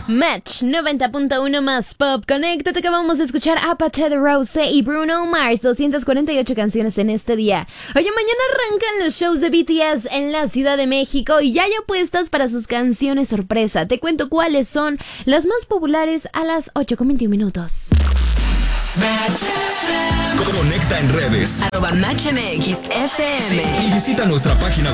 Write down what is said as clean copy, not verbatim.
Match 90.1 más pop. Conéctate que vamos a escuchar a Pate de Rose y Bruno Mars. 248 canciones en este día. Oye, mañana arrancan los shows de BTS en la Ciudad de México y ya hay apuestas para sus canciones sorpresa. Te cuento cuáles son las más populares a las 8:21. Conecta en redes @MatchMXFM y visita nuestra página